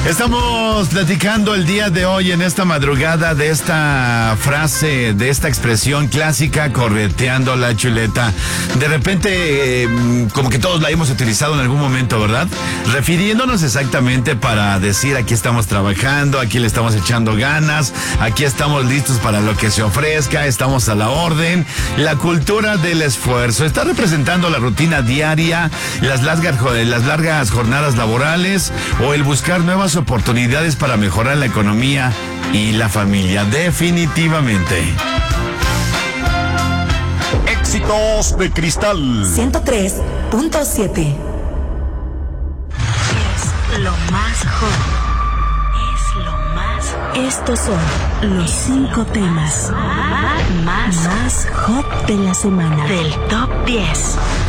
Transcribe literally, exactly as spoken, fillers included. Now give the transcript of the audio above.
Estamos platicando el día de hoy en esta madrugada de esta frase, de esta expresión clásica, correteando la chuleta. De repente, eh, como que todos la hemos utilizado en algún momento, ¿verdad? Refiriéndonos exactamente para decir aquí estamos trabajando, aquí le estamos echando ganas, aquí estamos listos para lo que se ofrezca, estamos a la orden. La cultura del esfuerzo está representando la rutina diaria, las largas, las largas jornadas laborales o el buscar nuevas oportunidades para mejorar la economía y la familia, definitivamente. Éxitos de Cristal ciento tres punto siete. Es lo más hot. Es lo más. Estos son los cinco temas más, más hot de la semana. Del top diez.